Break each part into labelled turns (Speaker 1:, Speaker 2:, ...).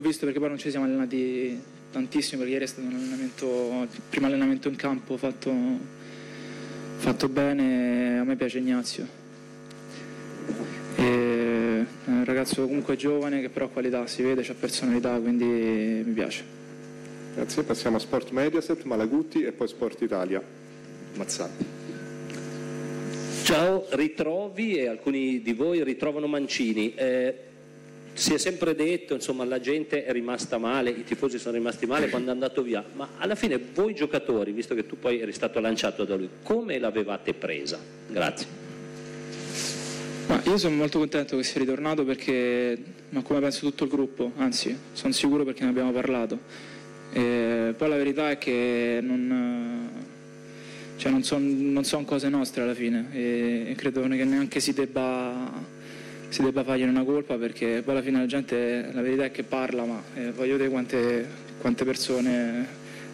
Speaker 1: visto perché poi non ci siamo allenati tantissimo, perché ieri è stato un allenamento, il primo allenamento in campo fatto bene. A me piace Ignazio, è un ragazzo comunque giovane che però ha qualità, si vede, c'ha personalità, quindi mi piace.
Speaker 2: Grazie, passiamo a Sport Mediaset, Malaguti e poi Sport Italia. Mazzanti.
Speaker 3: Ciao, ritrovi, e alcuni di voi ritrovano Mancini. Si è sempre detto, insomma, la gente è rimasta male, i tifosi sono rimasti male quando è andato via, ma alla fine voi giocatori, visto che tu poi eri stato lanciato da lui, come l'avevate presa? Grazie.
Speaker 1: Ma io sono molto contento che sia ritornato, perché, ma come penso tutto il gruppo, anzi sono sicuro perché ne abbiamo parlato. Poi la verità è che non sono cose nostre alla fine, e credo che neanche si debba fargli una colpa, perché poi alla fine la verità è che parla, ma voglio vedere quante persone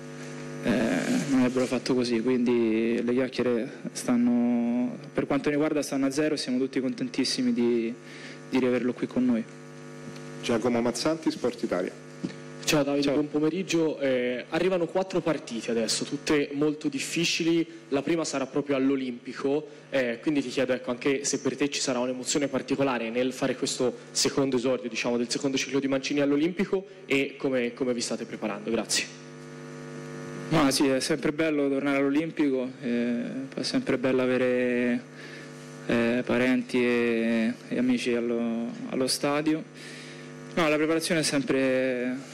Speaker 1: non avrebbero fatto così, quindi le chiacchiere per quanto mi riguarda stanno a zero, e siamo tutti contentissimi di riaverlo qui con noi.
Speaker 2: Giacomo Mazzanti, Sport Italia.
Speaker 4: Ciao Davide,
Speaker 1: Ciao.
Speaker 4: buon pomeriggio. Arrivano 4 partite adesso, tutte molto difficili. La prima sarà proprio all'Olimpico, quindi ti chiedo, anche se per te ci sarà un'emozione particolare nel fare questo secondo esordio, del secondo ciclo di Mancini all'Olimpico, e come vi state preparando. Grazie.
Speaker 1: Ma sì, è sempre bello tornare all'Olimpico, è sempre bello avere parenti e amici allo stadio. No, la preparazione è sempre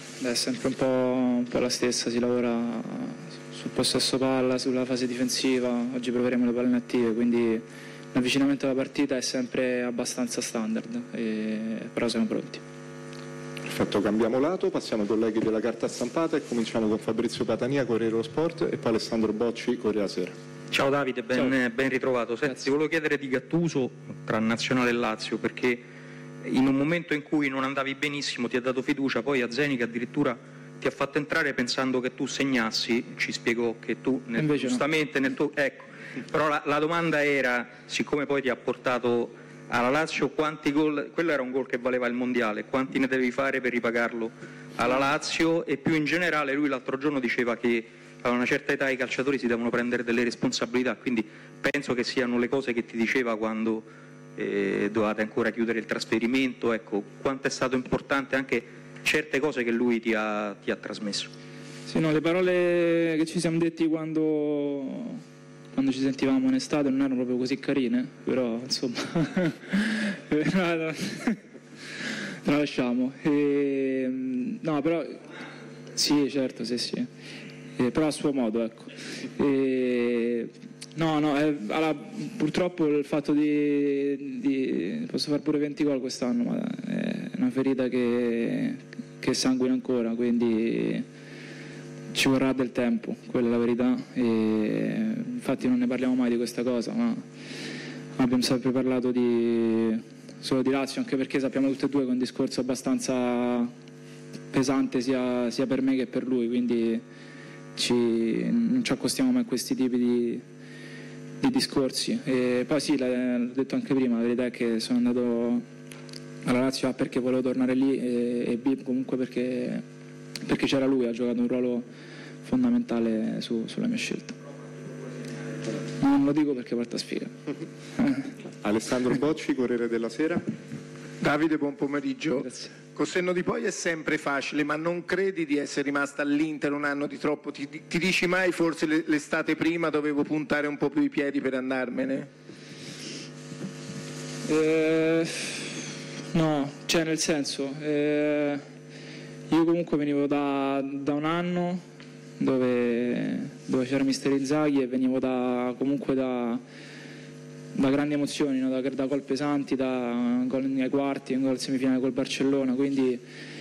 Speaker 1: un po' la stessa, si lavora sul possesso palla, sulla fase difensiva, oggi proveremo le palle attive, quindi l'avvicinamento alla partita è sempre abbastanza standard, però siamo pronti.
Speaker 2: Perfetto, cambiamo lato, passiamo ai colleghi della carta stampata e cominciamo con Fabrizio Patania, Corriere dello Sport, e poi Alessandro Bocci, Corriere della Sera.
Speaker 5: Ciao Davide, ben ritrovato. Senti, ti volevo chiedere di Gattuso tra Nazionale e Lazio, perché in un momento in cui non andavi benissimo ti ha dato fiducia, poi a Zenica addirittura ti ha fatto entrare pensando che tu segnassi, ci spiegò che tu giustamente nel tuo... Ecco, però la domanda era, siccome poi ti ha portato alla Lazio, quanti gol, quello era un gol che valeva il mondiale, quanti ne devi fare per ripagarlo alla Lazio? E più in generale, lui l'altro giorno diceva che a una certa età i calciatori si devono prendere delle responsabilità, quindi penso che siano le cose che ti diceva quando dovevate ancora chiudere il trasferimento. Ecco, quanto è stato importante anche certe cose che lui ti ha trasmesso.
Speaker 1: Sì, no, le parole che ci siamo detti quando ci sentivamo in estate non erano proprio così carine, però insomma la lasciamo. No, però sì, certo, sì. Però a suo modo, ecco. Allora, purtroppo il fatto di posso fare pure 20 gol quest'anno, ma è una ferita che sanguina ancora, quindi ci vorrà del tempo, quella è la verità, e infatti non ne parliamo mai di questa cosa, ma abbiamo sempre parlato solo di Lazio, anche perché sappiamo tutti e due che è un discorso abbastanza pesante sia per me che per lui, quindi non ci accostiamo mai a questi tipi di discorsi. E poi sì, l'ho detto anche prima, la verità è che sono andato alla Lazio A perché volevo tornare lì, e B comunque perché c'era lui, ha giocato un ruolo fondamentale sulla mia scelta. Non lo dico perché porta sfiga.
Speaker 2: Alessandro Bocci, Corriere della Sera.
Speaker 6: Davide, buon pomeriggio.
Speaker 1: Grazie.
Speaker 6: Col senno di poi è sempre facile, ma non credi di essere rimasta all'Inter un anno di troppo? Ti dici mai forse l'estate prima dovevo puntare un po' più i piedi per andarmene?
Speaker 1: No, cioè nel senso, io comunque venivo da un anno dove c'era mister Inzaghi, e venivo comunque da grandi emozioni, no? da gol pesanti, da gol nei quarti, gol semifinale col Barcellona, quindi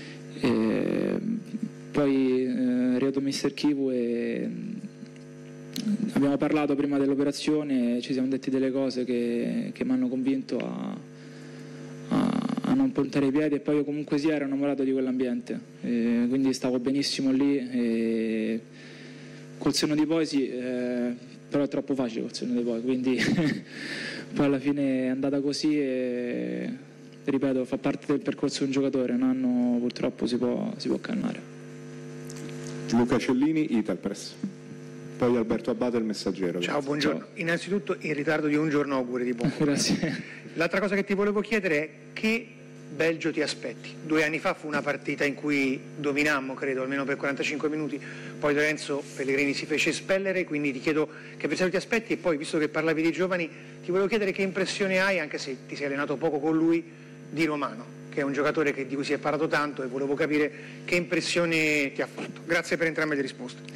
Speaker 1: poi è arrivato mister Chivu e abbiamo parlato prima dell'operazione, ci siamo detti delle cose che mi hanno convinto a non puntare i piedi, e poi io comunque ero innamorato di quell'ambiente, quindi stavo benissimo lì, e col senno di poi sì, però è troppo facile col senno di poi, quindi poi alla fine è andata così, e ripeto, fa parte del percorso di un giocatore, un anno purtroppo si può cannare.
Speaker 2: Luca Cellini, Italpress. Poi Alberto Abate, Il Messaggero.
Speaker 7: Ciao, buongiorno.
Speaker 1: Ciao.
Speaker 7: Innanzitutto in ritardo di un giorno auguri di buon
Speaker 1: Grazie.
Speaker 7: L'altra cosa che ti volevo chiedere è che Belgio ti aspetti? 2 anni fa fu una partita in cui dominammo, credo, almeno per 45 minuti, poi Lorenzo Pellegrini si fece espellere, quindi ti chiedo che avversario ti aspetti e poi, visto che parlavi di giovani, ti volevo chiedere che impressione hai, anche se ti sei allenato poco con lui, di Romano, che è un giocatore di cui si è parlato tanto e volevo capire che impressione ti ha fatto. Grazie per entrambe le risposte.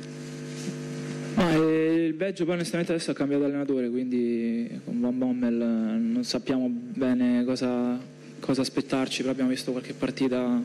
Speaker 1: Il Belgio poi onestamente adesso ha cambiato allenatore, quindi con Van Bommel non sappiamo bene cosa aspettarci, però abbiamo visto qualche partita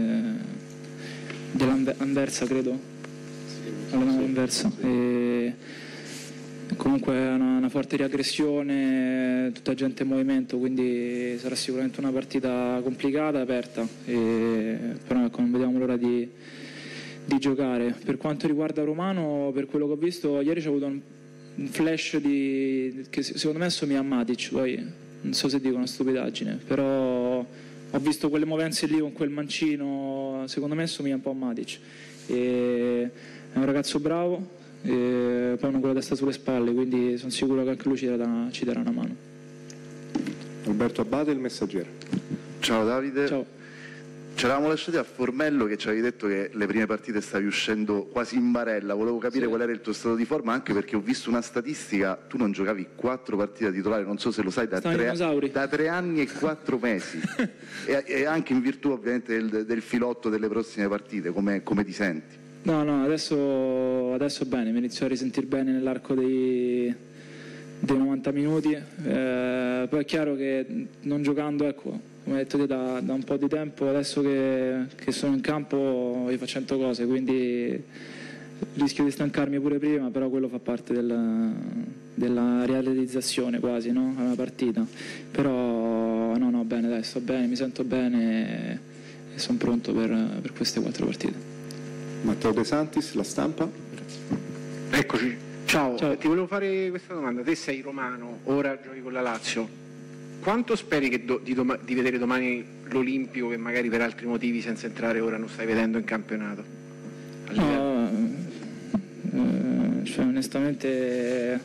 Speaker 1: dell'Anversa, credo, all'Anversa. E comunque è una forte riaggressione, tutta gente in movimento, quindi sarà sicuramente una partita complicata, aperta, però ecco, non vediamo l'ora di giocare. Per quanto riguarda Romano, per quello che ho visto ieri c'è avuto un flash che secondo me assomiglia a Matic, poi non so se dico una stupidaggine, però ho visto quelle movenze lì con quel mancino, secondo me assomiglia un po' a Matic. È un ragazzo bravo, poi uno con la testa sulle spalle, quindi sono sicuro che anche lui ci darà una mano.
Speaker 2: Alberto Abate, Il Messaggero.
Speaker 8: Ciao Davide.
Speaker 1: Ciao.
Speaker 8: Ci eravamo lasciati a Formello che ci avevi detto che le prime partite stavi uscendo quasi in barella, volevo capire qual era il tuo stato di forma, anche perché ho visto una statistica, tu non giocavi 4 partite da titolare, non so se lo sai, da 3 anni e 4 mesi e anche in virtù ovviamente del filotto delle prossime partite, come ti senti?
Speaker 1: No, adesso bene, mi inizio a risentire bene nell'arco dei 90 minuti, poi è chiaro che non giocando, ecco, come hai detto te, da un po' di tempo, adesso che sono in campo io faccio 100 cose, quindi rischio di stancarmi pure prima, però quello fa parte della realizzazione quasi, no? Alla partita. Però no, bene, dai, sto bene, mi sento bene e sono pronto per queste 4 partite.
Speaker 2: Matteo De Santis, La Stampa.
Speaker 9: Eccoci. Ciao.
Speaker 7: Ti volevo fare questa domanda. Te sei romano, ora giochi con la Lazio. Quanto speri di vedere domani l'Olimpico che magari per altri motivi, senza entrare ora, non stai vedendo in campionato?
Speaker 1: Cioè, onestamente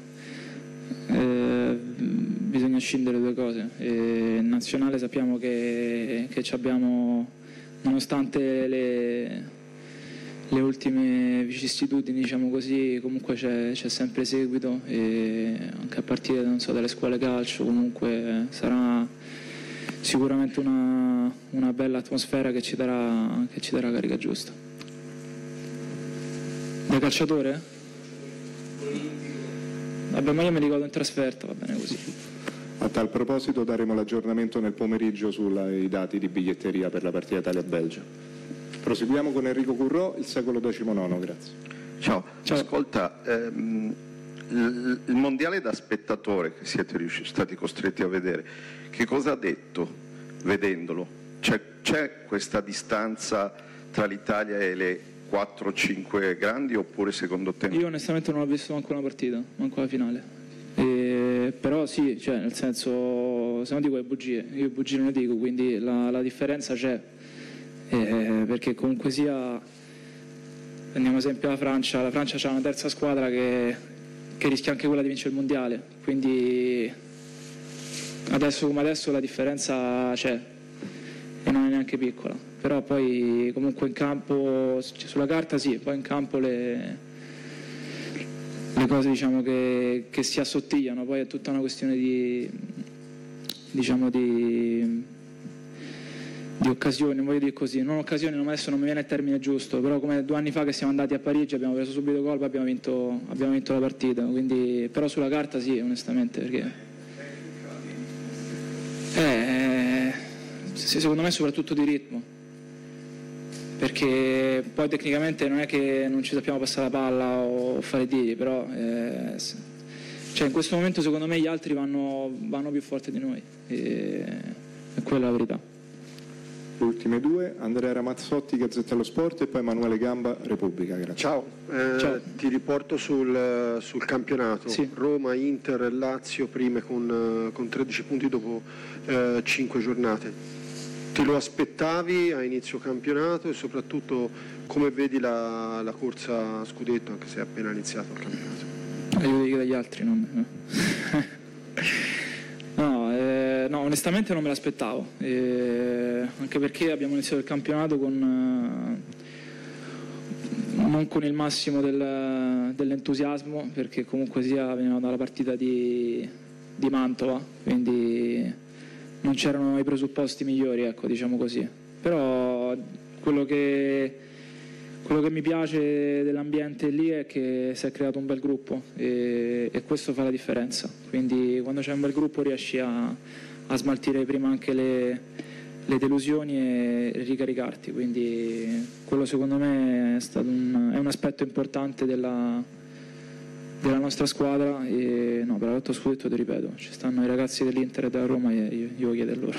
Speaker 1: bisogna scindere 2 cose. In nazionale sappiamo che ci abbiamo, nonostante le ultime vicissitudini, diciamo così, comunque c'è sempre seguito, e anche a partire dalle scuole calcio comunque sarà sicuramente una bella atmosfera che ci darà carica giusta. Da calciatore? Vabbè, ma io mi ricordo in trasferta, va bene così.
Speaker 2: A tal proposito daremo l'aggiornamento nel pomeriggio sui dati di biglietteria per la partita Italia-Belgio. Proseguiamo con Enrico Currò, Il Secolo XIX, grazie.
Speaker 8: Ciao. Ascolta, il mondiale da spettatore che siete stati costretti a vedere, che cosa ha detto vedendolo? C'è questa distanza tra l'Italia e le 4-5 grandi, oppure secondo te?
Speaker 1: Io onestamente non ho visto manco una partita, manco la finale. Però sì, cioè, nel senso, se non dico le bugie, io bugie non le dico, quindi la differenza c'è. Perché comunque sia, prendiamo esempio la Francia c'ha una terza squadra che rischia anche quella di vincere il mondiale, quindi adesso come adesso la differenza c'è e non è neanche piccola, però poi comunque in campo, sulla carta sì, poi in campo le cose diciamo che si assottigliano, poi è tutta una questione di occasioni, non voglio dire così, non occasioni, adesso non mi viene il termine giusto, però come 2 anni fa che siamo andati a Parigi abbiamo preso subito gol, poi abbiamo vinto la partita, quindi, però sulla carta sì, onestamente, perché secondo me soprattutto di ritmo, perché poi tecnicamente non è che non ci sappiamo passare la palla o fare tiri, però cioè in questo momento secondo me gli altri vanno più forti di noi, e quella è la verità.
Speaker 2: Ultime due, Andrea Ramazzotti, Gazzetta dello Sport, e poi Emanuele Gamba, Repubblica. Grazie.
Speaker 9: Ciao, ti riporto sul campionato.
Speaker 1: Sì.
Speaker 9: Roma, Inter e Lazio prime con 13 punti dopo 5 giornate. Te lo aspettavi a inizio campionato e soprattutto come vedi la corsa a scudetto, anche se è appena iniziato il campionato?
Speaker 1: Io dico dagli altri, non... No, onestamente non me l'aspettavo, anche perché abbiamo iniziato il campionato non con il massimo dell'entusiasmo, perché comunque sia venivamo dalla partita di Mantova, quindi non c'erano i presupposti migliori, ecco, diciamo così. Però quello che mi piace dell'ambiente lì è che si è creato un bel gruppo e questo fa la differenza. Quindi quando c'è un bel gruppo riesci a smaltire prima anche le delusioni e ricaricarti. Quindi quello secondo me è un aspetto importante della nostra squadra. E no, per la lotta scudetto, ti ripeto, ci stanno i ragazzi dell'Inter e della Roma e io chiedo a loro.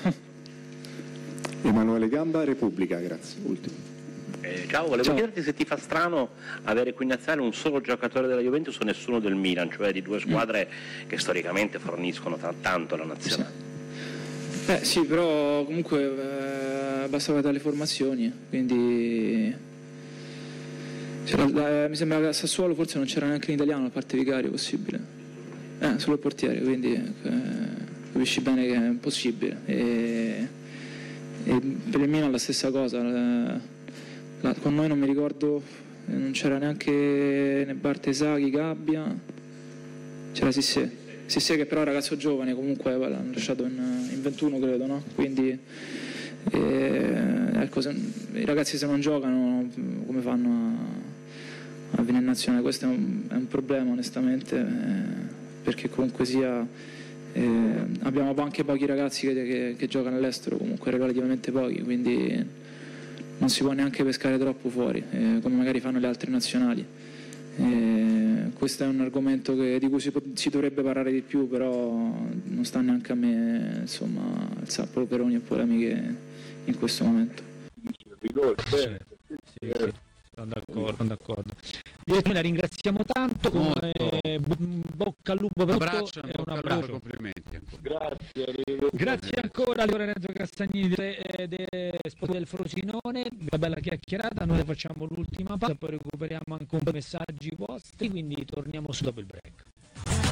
Speaker 2: Emanuele Gamba, Repubblica, grazie. Ultimo.
Speaker 10: Ciao, volevo chiederti se ti fa strano avere qui in nazionale un solo giocatore della Juventus o nessuno del Milan, cioè di due squadre che storicamente forniscono tanto la nazionale.
Speaker 1: Sì, però comunque basta guardare le formazioni, quindi mi sembra che a Sassuolo forse non c'era neanche in italiano, a parte Vicario, possibile. Solo il portiere, quindi capisci bene che è impossibile. E per il Milan la stessa cosa. Con noi non mi ricordo, non c'era neanche né Bartesaghi, Gabbia, c'era Sissé che però è un ragazzo giovane, comunque l'hanno lasciato in 21 credo, no? Quindi ecco, i ragazzi se non giocano come fanno a venire in nazionale? Questo è un problema onestamente, perché comunque sia abbiamo anche pochi ragazzi che giocano all'estero, comunque relativamente pochi, quindi non si può neanche pescare troppo fuori, come magari fanno le altre nazionali. Questo è un argomento di cui si dovrebbe parlare di più, però non sta neanche a me, insomma, alzare polveroni e polemiche in questo momento.
Speaker 11: Sì, sono d'accordo. Direttore, la ringraziamo tanto, bocca al lupo per tutto e un abbraccio.
Speaker 12: Complimenti.
Speaker 11: Grazie ancora a Lorenzo Castagnini del Frosinone, una bella chiacchierata. Noi facciamo l'ultima pausa, poi recuperiamo anche un po' di messaggi vostri, quindi torniamo su dopo il break.